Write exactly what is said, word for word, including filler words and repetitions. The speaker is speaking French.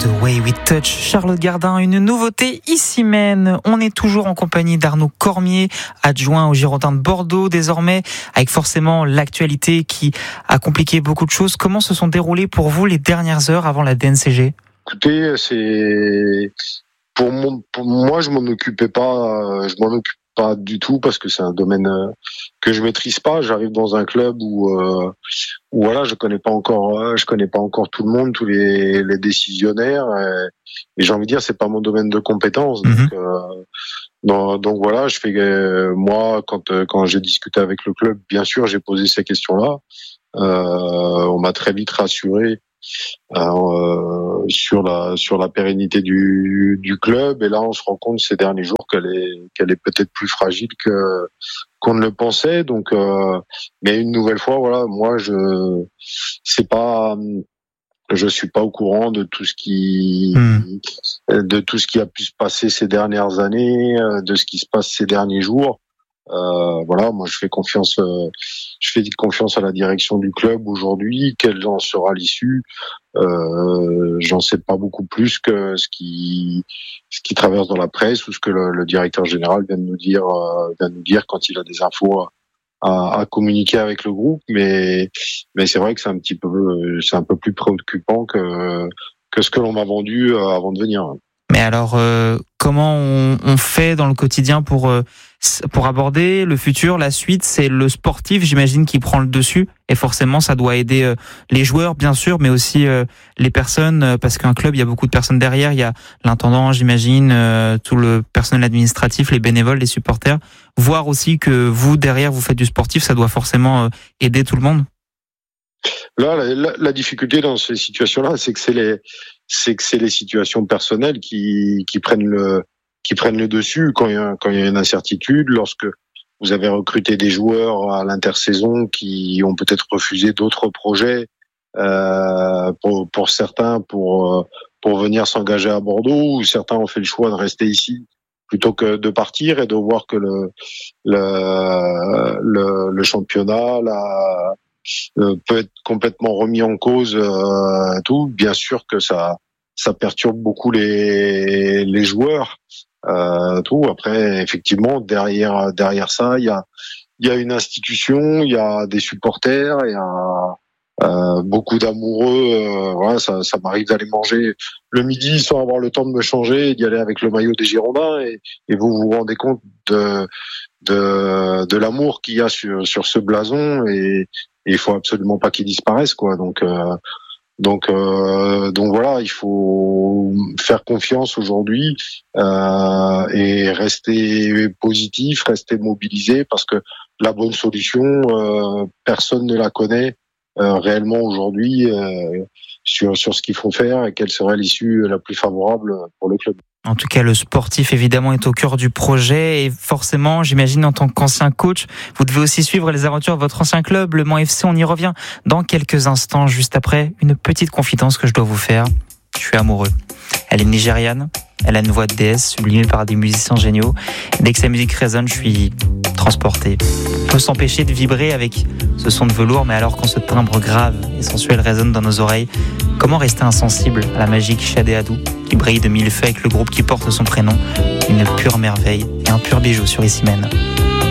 The Way We Touch, Charlotte Gardin, une nouveauté ici même. On est toujours en compagnie d'Arnaud Cormier, adjoint aux Girondins de Bordeaux désormais, avec forcément l'actualité qui a compliqué beaucoup de choses. Comment se sont déroulées pour vous les dernières heures avant la D N C G ? Écoutez, c'est pour, mon... pour moi, je m'en occupais pas, je m'en occupe pas du tout parce que c'est un domaine que je maîtrise pas. J'arrive dans un club où, euh, où voilà, je connais pas encore, je connais pas encore tout le monde, tous les, les décisionnaires. Et, et j'ai envie de dire, c'est pas mon domaine de compétence. Donc, mmh. euh, donc, donc voilà, je fais euh, moi quand quand j'ai discuté avec le club, bien sûr, j'ai posé ces questions-là. Euh, on m'a très vite rassuré. Euh, sur la sur la pérennité du du club, et là on se rend compte ces derniers jours qu'elle est qu'elle est peut-être plus fragile que qu'on ne le pensait. Donc euh, mais une nouvelle fois, voilà, moi je c'est pas je suis pas au courant de tout ce qui mmh. de tout ce qui a pu se passer ces dernières années, de ce qui se passe ces derniers jours. Euh, voilà, moi je fais confiance, euh, je fais confiance à la direction du club aujourd'hui. Quelle en sera l'issue, euh, j'en sais pas beaucoup plus que ce qui ce qui traverse dans la presse ou ce que le, le directeur général vient de nous dire, euh, vient de nous dire quand il a des infos à, à, à communiquer avec le groupe. Mais mais c'est vrai que c'est un petit peu, c'est un peu plus préoccupant que que ce que l'on m'a vendu euh, avant de venir. Mais alors, euh, comment on, on fait dans le quotidien pour euh, pour aborder le futur, la suite ? C'est le sportif, j'imagine, qui prend le dessus, et forcément, ça doit aider euh, les joueurs, bien sûr, mais aussi euh, les personnes, euh, parce qu'un club, il y a beaucoup de personnes derrière. Il y a l'intendant, j'imagine, euh, tout le personnel administratif, les bénévoles, les supporters. Voir aussi que vous, derrière, vous faites du sportif, ça doit forcément euh, aider tout le monde. Là, la, la, la difficulté dans ces situations-là, c'est que c'est les c'est que c'est les situations personnelles qui qui prennent le qui prennent le dessus quand il y a quand il y a une incertitude, lorsque vous avez recruté des joueurs à l'intersaison qui ont peut-être refusé d'autres projets, euh, pour pour certains pour pour venir s'engager à Bordeaux, ou certains ont fait le choix de rester ici plutôt que de partir, et de voir que le le le, le championnat la Euh, peut être complètement remis en cause, euh, tout. Bien sûr que ça, ça perturbe beaucoup les les joueurs, euh, tout. Après, effectivement, derrière derrière ça, il y a il y a une institution, il y a des supporters, il y a euh, beaucoup d'amoureux. Euh, voilà, ça, ça m'arrive d'aller manger le midi sans avoir le temps de me changer et d'y aller avec le maillot des Girondins, et, et vous vous rendez compte de de de l'amour qu'il y a sur sur ce blason, et Et il faut absolument pas qu'il disparaisse, quoi. Donc, euh, donc, euh, donc voilà, il faut faire confiance aujourd'hui euh, et rester positif, rester mobilisé, parce que la bonne solution, euh, personne ne la connaît euh, réellement aujourd'hui euh, sur sur ce qu'il faut faire et quelle serait l'issue la plus favorable pour le club. En tout cas, le sportif, évidemment, est au cœur du projet, et forcément, j'imagine, en tant qu'ancien coach, vous devez aussi suivre les aventures de votre ancien club, le Mans F C. On y revient dans quelques instants, juste après une petite confidence que je dois vous faire. Je suis amoureux. Elle est nigériane, elle a une voix de déesse sublimée par des musiciens géniaux. Dès que sa musique résonne, je suis transporté. On peut s'empêcher de vibrer avec ce son de velours, mais alors quand ce timbre grave et sensuel résonne dans nos oreilles, comment rester insensible à la magique Shadé Adou, qui brille de mille feux avec le groupe qui porte son prénom? Une pure merveille et un pur bijou sur Ici Même.